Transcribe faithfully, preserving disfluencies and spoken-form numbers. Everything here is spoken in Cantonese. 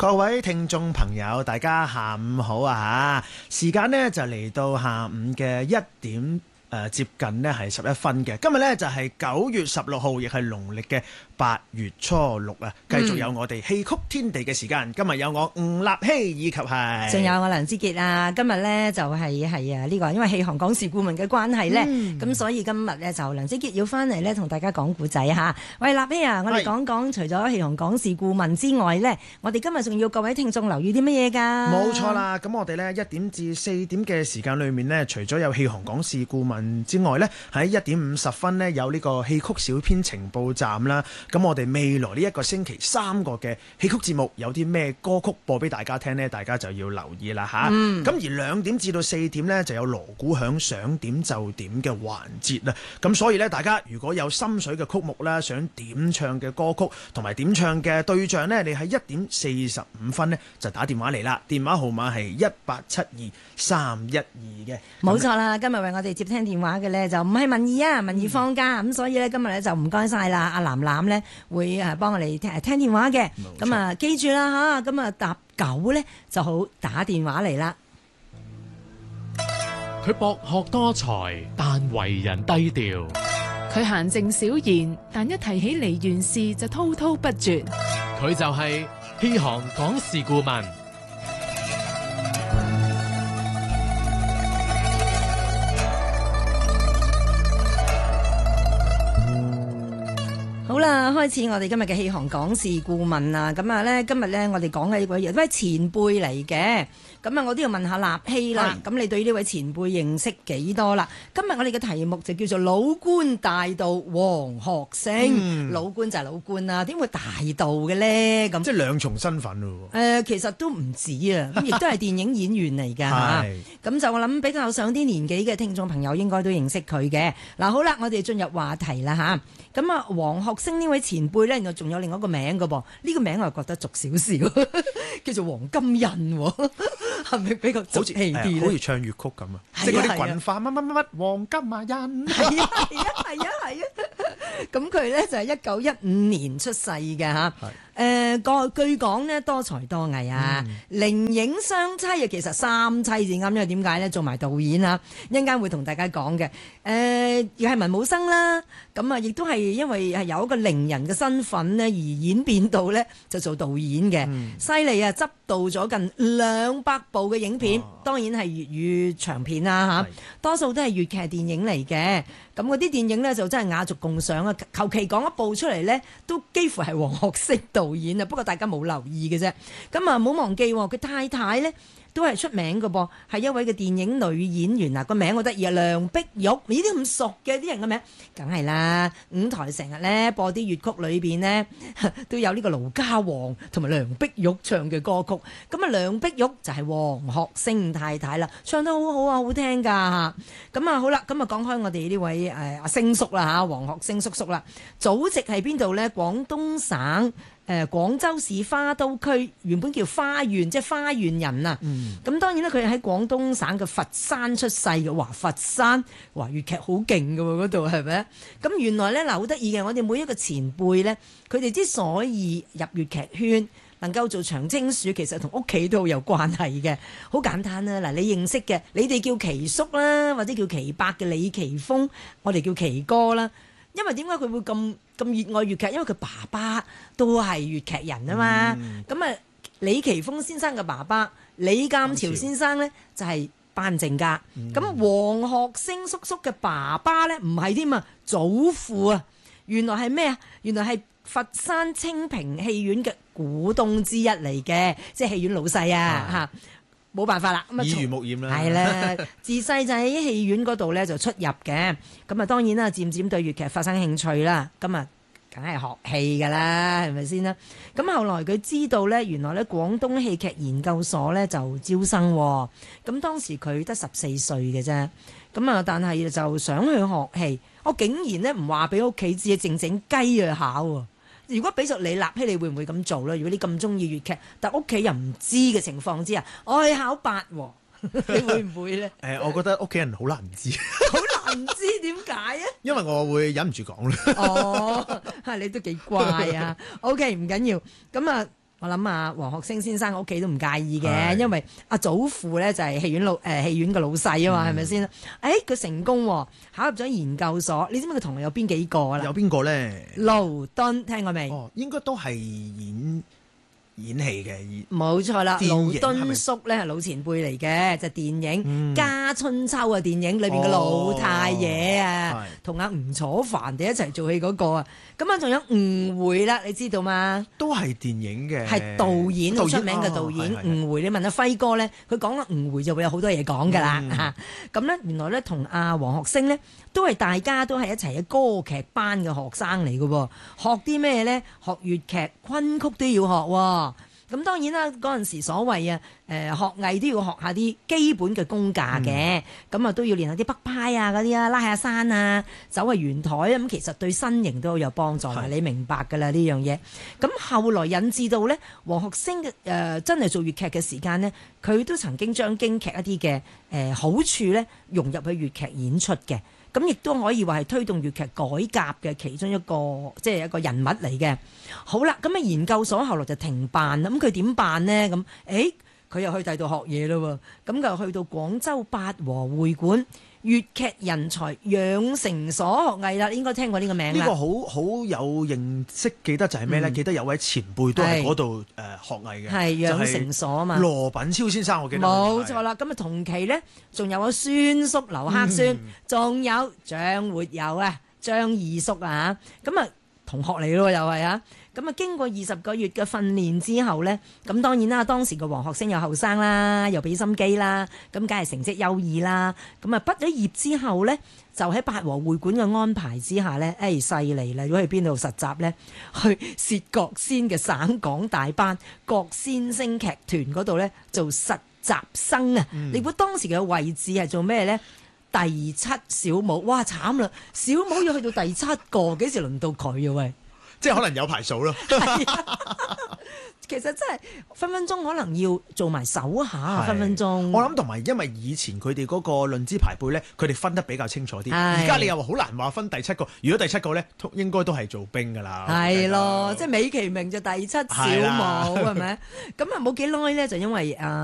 各位聽眾朋友，大家下午好啊！時間呢就嚟到下午嘅一點。誒、呃、接近呢係十一分嘅，今日呢就係、是、九月十六號，亦係農曆嘅八月初六啊！繼續有我哋戲曲天地嘅時間，今日有我吳立希以及係， 仲有我梁之傑啊！今日呢就係係啊呢個，因為戲行講事顧問嘅關係呢，咁、嗯、所以今日呢就梁之傑要翻嚟呢同大家講故仔嚇。喂，立希啊，我哋講講除咗戲行講事顧問之外呢，我哋今日仲要各位聽眾留意啲乜嘢㗎？冇錯啦，咁我哋呢一點至四點嘅時間裏面呢，除咗有戲行講事顧問之外呢，喺一點五十分呢，有呢個戲曲小編情報站啦。咁我哋未來呢一個星期三個嘅戲曲節目有啲咩歌曲播俾大家聽呢？大家就要留意啦吓。咁、嗯、而兩點至到四點呢，就有鑼鼓響想點就點嘅環節啦。咁所以呢，大家如果有心水嘅曲目啦，想點唱嘅歌曲同埋點唱嘅對象呢，你喺一點四十五分呢，就打電話嚟啦。電話號碼係一八七二三一二嘅。冇錯啦，今日為我哋接聽電話嘅咧就唔係民意啊，民意放假咁、嗯，所以咧今日咧就唔該晒啦，阿藍藍咧會誒幫我哋聽聽電話嘅，咁啊記住啦吓，咁啊搭九咧就好打電話嚟啦。 佢博學多才，但為人低調。 佢閒靜少言，但一提起梨園事就滔滔不絕。 佢就係戲行講事顧問。 好啦，開始我哋今日嘅戲行講事顧問啊，咁啊咧今日咧我哋講嘅呢位都係前輩嚟嘅，咁啊我都要問下立希啦，咁你對呢位前輩認識幾多啦？今日我哋嘅題目就叫做老官大道黃學星、嗯，老官就係老官啦，點會大道嘅咧？咁即係兩重身份咯。誒、 呃，其實都唔止啊，咁亦都係電影演員嚟㗎嚇。咁就我諗比較上啲年紀嘅聽眾朋友應該都認識佢嘅。嗱，好啦，我哋進入話題啦嚇。咁啊，黃學星呢位前輩咧，原來仲有另外一個名㗎噃。呢、這個名我又覺得俗少少，叫做黃金印，係咪比較俗氣啲咧？ 好似唱粵曲咁啊，即係嗰啲滾化乜乜乜乜黃金啊印。 係啊係啊係啊係啊！咁佢咧就係一九一五年出世嘅嚇。誒個據講呢，多才多藝啊，靈影雙棲啊，其實三棲至啱，因為點解咧？做埋導演啊，一陣間會同大家講嘅。誒又係文武生啦，咁啊亦都係因為係有一個伶人嘅身份呢，而演變到咧就做導演嘅，犀利啊！執導咗近兩百部嘅影片，當然係粵語長片啦嚇，多數都係粵劇電影嚟嘅。咁嗰啲電影咧就真係雅俗共賞啊！求其講一部出嚟咧，都幾乎係黃學星導演啊。不過大家冇留意嘅啫。咁啊，唔好忘記佢太太咧都係出名嘅噃，係一位嘅電影女演員啊。個名好得意啊，梁碧玉。呢啲咁熟嘅啲人嘅名，梗係啦。五台成日咧播啲粵曲裏邊呢，都有呢個盧家煌同埋梁碧玉唱嘅歌曲。咁啊，梁碧玉就係黃學星太太啦，唱得好好啊，好聽㗎嚇。咁啊，好啦，咁啊講開我哋呢位誒阿星叔啦嚇，黃學星叔叔啦，祖籍係邊度咧？廣東省。誒、呃、廣州市花都區，原本叫花縣，即係花縣人啊。咁、嗯、當然啦，佢喺廣東省嘅佛山出世嘅。哇，佛山，哇，粵劇好勁㗎喎，嗰度係咪？咁原來咧嗱，好得意嘅，我哋每一個前輩咧，佢哋之所以入粵劇圈，能夠做長青樹，其實同屋企都有關係嘅。好簡單啦，嗱，你認識嘅，你哋叫奇叔啦，或者叫奇伯嘅李奇峰，我哋叫奇哥啦。因為點解佢會咁咁熱愛粵劇？因為佢爸爸都係粵劇人啊嘛。咁、嗯、啊，李奇峰先生嘅爸爸李鑑潮先生咧就係班正家。咁、嗯、黃學星叔叔嘅爸爸咧唔係添啊，祖父啊，原來係咩啊？原來係佛山清平戲院嘅股東之一嚟嘅，即係戲院老細啊嚇。冇辦法啦，咁啊耳濡目染啦， 係啦，自細就喺戲院嗰度咧就出入嘅，咁啊當然啦，漸漸對粵劇發生興趣啦，咁啊梗係學戲噶啦，係咪先啦？咁後來佢知道咧，原來咧廣東戲劇研究所咧就招生，咁當時佢得十四歲嘅啫，咁啊但係就想去學戲，我竟然咧唔話俾屋企知，靜靜雞去考喎。如果俾咗你立希，你會唔會咁做咧？如果你咁中意粵劇，但屋企人唔知嘅情況之下，我去考八喎，你會唔會咧？ 誒，我覺得屋企人好難知， 好難知點解啊？ 因為我會忍唔住講啦。 哦，你都幾乖啊。OK， 唔緊要。咁啊， 我諗啊，黃學星先生屋企都唔介意嘅， 係因為阿祖父咧就係戲院老誒戲院嘅老細啊嘛，係咪先？誒佢成功喎考入咗研究所，你知唔知佢同學有邊幾個啦？ 有邊個咧？ 盧敦聽過未？ 哦，應該都係演演戲嘅，演冇錯啦， 電影盧敦叔咧係老前輩嚟嘅，就電影嗯 《家春秋》嘅電影裏邊嘅老太爺啊哦， 同阿吳楚帆哋一齊做戲嗰個啊，咁啊仲有吳回啦，你知道嘛？ 都係電影嘅， 係導演好出名嘅導演哦係係係吳回，你問阿輝哥咧，佢講阿吳回就會有好多嘢講㗎啦嗯嚇。咁咧原來咧同阿黃學星咧都係大家都係一齊嘅歌劇班嘅學生嚟嘅喎，學啲咩咧？學粵劇、昆曲都要學喎。咁當然啦，嗰陣時所謂啊，誒學藝都要學下啲基本嘅功架嘅，咁啊、嗯、都要練下啲北派啊嗰啲啊，拉下山啊，走下圓台啊，咁其實對身形都有幫助嘅， 係你明白㗎啦呢樣嘢。咁後來引致到咧，黃學星嘅誒真係做粵劇嘅時間呢，佢都曾經將京劇一啲嘅誒好處咧融入去粵劇演出嘅。咁亦都可以話係推動粵劇改革嘅其中一個，即係一個人物嚟嘅。好啦，咁啊研究所後來就停辦啦。咁佢點辦呢？咁，誒佢又去第度學嘢咯喎。咁就去到廣州八和會館粵劇人才養成所學藝啦。應該聽過呢個名啦。 呢個好好有認識，記得就係咩咧？ 嗯記得有位前輩都係嗰度誒學藝嘅， 係就養成所啊嘛。 羅品超先生，我記得冇錯啦，咁啊同期咧，仲有個孫叔劉克孫，仲、有張活友啊、張二叔啊，咁啊同學嚟咯，又係啊，咁啊經過二十個月嘅訓練之後咧，咁當然啦，當時個黃學星又後生啦，又俾心機啦，咁梗係成績優異啦，咁啊畢咗業之後咧，就喺八和會館嘅安排之下咧，誒犀利啦！如果去邊度實習咧，去薛覺先嘅省港大班國先聲劇團嗰度咧做實習生啊！ 嗯、 你估當時嘅位置係做咩咧？第七小武，哇慘啦！小武要去到第七個，幾時輪到佢啊？喂， 即係可能有排數咯。 其實真係分分鐘可能要做埋手下，分分鐘。 我諗同埋因為以前佢哋嗰個論資排輩咧，佢哋分得比較清楚啲。而家你又話好難話分第七個，如果第七個咧，應該都係做兵㗎啦。 係咯，即係美其名就第七小武係咪？咁啊冇幾耐咧，就因為啊。